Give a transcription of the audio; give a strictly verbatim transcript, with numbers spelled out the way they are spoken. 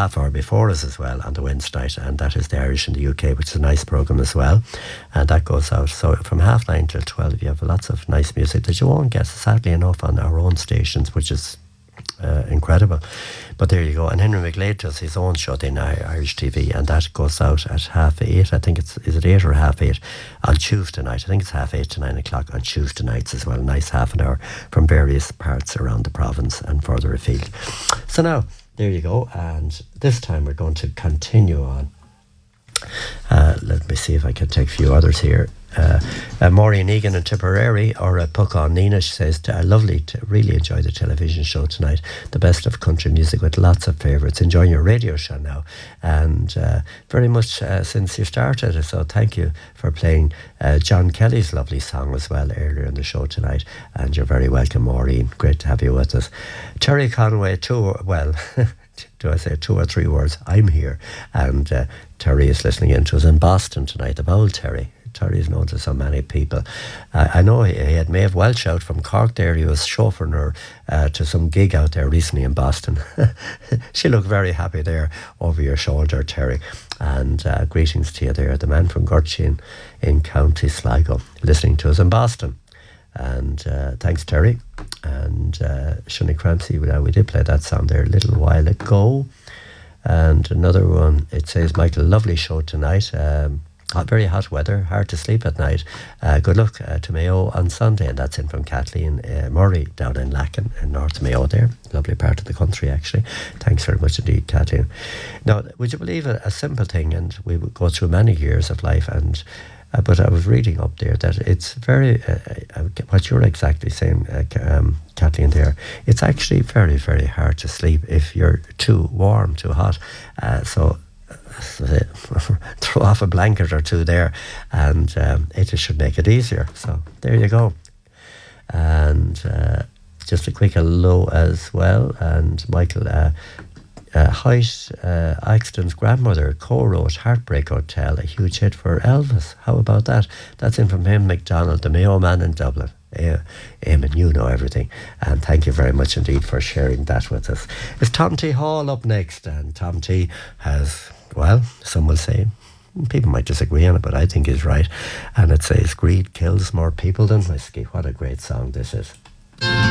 half hour before us as well on the Wednesday night, and that is the Irish in the U K, which is a nice programme as well, and that goes out. So from half nine till twelve, you have lots of nice music that you won't get, sadly enough, on our own stations, which is Uh, incredible. But there you go. And Henry McGlade does his own show in Irish T V, and that goes out at half eight. I think it's, is it eight or half eight on Tuesday night? I think it's half eight to nine o'clock on Tuesday nights as well. A nice half an hour from various parts around the province and further afield. So now, there you go. And this time we're going to continue on. Uh, let me see if I can take a few others here. Uh, uh, Maureen Egan in Tipperary, or uh, Puckon Nina, she says, uh, lovely, to really enjoy the television show tonight. The best of country music with lots of favourites. Enjoying your radio show now. And uh, very much uh, since you started. So thank you for playing uh, John Kelly's lovely song as well earlier in the show tonight. And you're very welcome, Maureen. Great to have you with us. Terry Conway, too, well... do I say two or three words? I'm here. And uh, Terry is listening in to us in Boston tonight, the old Terry. Terry is known to so many people. Uh, I know he, he had Maeve Welch out from Cork there. He was chauffeuring her uh, to some gig out there recently in Boston. She looked very happy there over your shoulder, Terry. And uh, greetings to you there, the man from Gurchin in County Sligo, listening to us in Boston. And uh, thanks, Terry. And uh, Shunny Crampsey, we, uh, we did play that song there a little while ago. And another one, it says, Michael, lovely show tonight. Um, hot, very hot weather, hard to sleep at night. Uh, good luck uh, to Mayo on Sunday. And that's in from Kathleen uh, Murray down in Lacken in North Mayo there. Lovely part of the country, actually. Thanks very much indeed, Kathleen. Now, would you believe a, a simple thing, and we would go through many years of life, and Uh, but I was reading up there that it's very, uh, uh, what you're exactly saying, uh, um, Kathleen, there, it's actually very, very hard to sleep if you're too warm, too hot. Uh, so uh, throw off a blanket or two there, and um, it should make it easier. So there you go. And uh, just a quick hello as well. And Michael, uh, Uh, Height, uh, Axton's grandmother co-wrote Heartbreak Hotel, a huge hit for Elvis. How about that? That's in from him, McDonald, the Mayo man in Dublin. Uh, Eamon, you know everything. And thank you very much indeed for sharing that with us. It's Tom T. Hall up next, and Tom T. has, well, some will say, people might disagree on it, but I think he's right. And it says, greed kills more people than whiskey. What a great song this is.